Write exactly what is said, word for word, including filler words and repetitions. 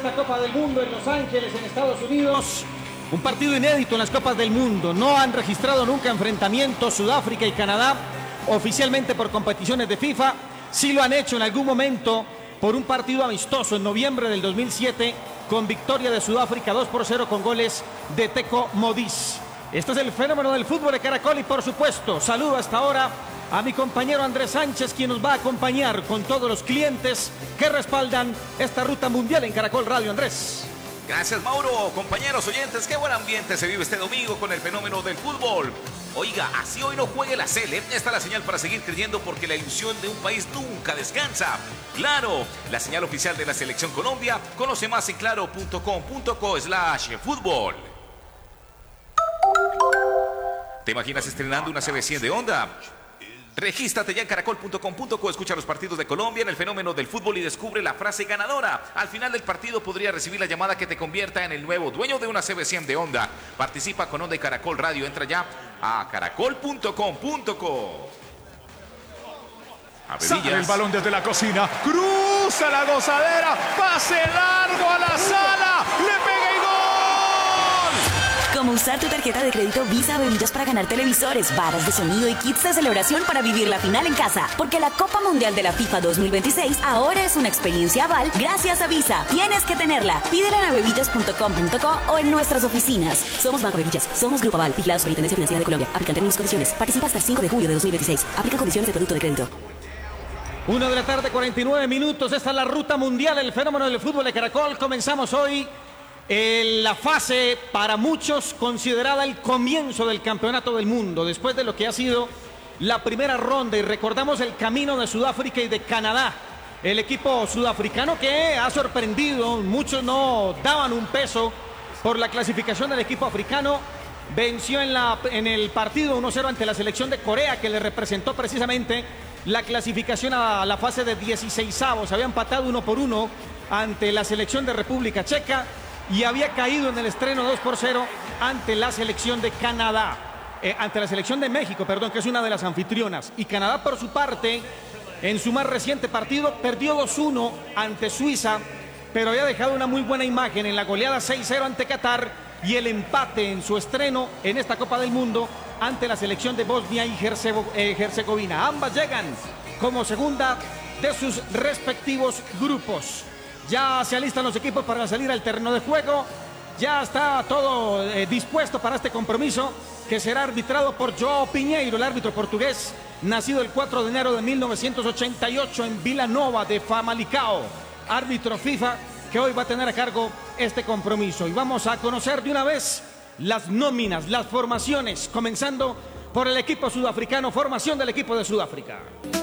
esta Copa del Mundo en Los Ángeles, en Estados Unidos. Un partido inédito en las Copas del Mundo. No han registrado nunca enfrentamientos Sudáfrica y Canadá oficialmente por competiciones de FIFA. Sí lo han hecho en algún momento por un partido amistoso en noviembre del dos mil siete con victoria de Sudáfrica dos por cero con goles de Teko Modis. Este es el fenómeno del fútbol de Caracol y por supuesto saludo hasta ahora a mi compañero Andrés Sánchez, quien nos va a acompañar con todos los clientes que respaldan esta ruta mundial en Caracol Radio. Andrés. Gracias, Mauro. Compañeros oyentes, qué buen ambiente se vive este domingo con el fenómeno del fútbol. Oiga, así hoy no juegue la Sele. Esta es la señal para seguir creyendo porque la ilusión de un país nunca descansa. Claro, la señal oficial de la Selección Colombia. Conoce más en claro punto com punto co slash fútbol. ¿Te imaginas estrenando una C B cien de Onda? Regístrate ya en caracol punto com punto co, escucha los partidos de Colombia en el fenómeno del fútbol y descubre la frase ganadora. Al final del partido podría recibir la llamada que te convierta en el nuevo dueño de una C B cien de Onda. Participa con Onda y Caracol Radio. Entra ya a caracol punto com punto co. Sale el balón desde la cocina, cruza la gozadera, pase largo a la sala, le pega y gol. Como usar tu tarjeta de crédito Visa Bebidas para ganar televisores, barras de sonido y kits de celebración para vivir la final en casa. Porque la Copa Mundial de la FIFA dos mil veintiséis ahora es una experiencia aval gracias a Visa. Tienes que tenerla. Pídela en abebillas punto com punto co o en nuestras oficinas. Somos Banco Bebillas, somos Grupo Aval, vigilados por la Intendencia Financiera de Colombia. Aplican términos y condiciones. Participa hasta el cinco de julio de dos mil veintiséis. Aplica condiciones de producto de crédito. Una de la tarde, cuarenta y nueve minutos. Esta es la ruta mundial, el fenómeno del fútbol de Caracol. Comenzamos hoy en la fase, para muchos, considerada el comienzo del campeonato del mundo, después de lo que ha sido la primera ronda. Y recordamos el camino de Sudáfrica y de Canadá. El equipo sudafricano que ha sorprendido, muchos no daban un peso por la clasificación del equipo africano. Venció en, la, en el partido uno cero ante la selección de Corea, que le representó precisamente la clasificación a la fase de dieciseisavos. Había empatado uno por uno ante la selección de República Checa y había caído en el estreno dos por cero ante la selección de Canadá, eh, ante la selección de México, perdón, que es una de las anfitrionas. Y Canadá, por su parte, en su más reciente partido, perdió dos uno ante Suiza, pero había dejado una muy buena imagen en la goleada seis cero ante Qatar y el empate en su estreno en esta Copa del Mundo ante la selección de Bosnia y Herzegovina. Ambas llegan como segunda de sus respectivos grupos. Ya se alistan los equipos para salir al terreno de juego. Ya está todo eh, dispuesto para este compromiso que será arbitrado por João Pinheiro, el árbitro portugués, nacido el cuatro de enero de mil novecientos ochenta y ocho en Vila Nova de Famalicão. Árbitro FIFA que hoy va a tener a cargo este compromiso. Y vamos a conocer de una vez las nóminas, las formaciones, comenzando por el equipo sudafricano, formación del equipo de Sudáfrica.